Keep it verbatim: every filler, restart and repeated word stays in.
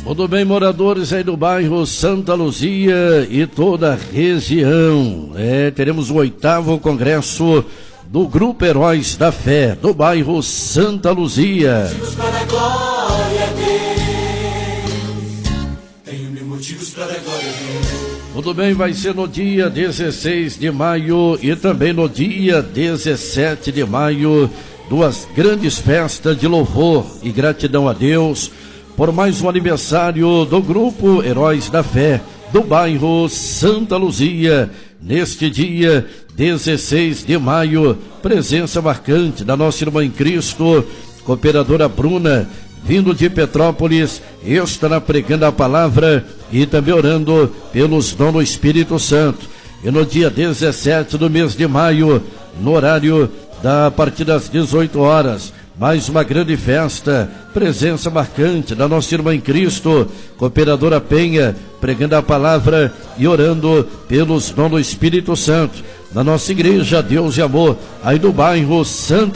Tudo bem, moradores aí do bairro Santa Luzia e toda a região. É, teremos o oitavo congresso do Grupo Heróis da Fé, do bairro Santa Luzia. Motivos para a glória a Deus. Tenho mil motivos para a glória a Deus. Tudo bem, vai ser no dia dezesseis de maio e também no dia dezessete de maio, duas grandes festas de louvor e gratidão a Deus por mais um aniversário do Grupo Heróis da Fé, do bairro Santa Luzia. Neste dia dezesseis de maio, presença marcante da nossa irmã em Cristo, cooperadora Bruna, vindo de Petrópolis, estará pregando a palavra e também orando pelos dons do Espírito Santo. E no dia dezessete do mês de maio, no horário da a partir das dezoito horas, mais uma grande festa, presença marcante da nossa irmã em Cristo, cooperadora Penha, pregando a palavra e orando pelos dons do Espírito Santo, na nossa igreja Deus e Amor, aí do bairro Santa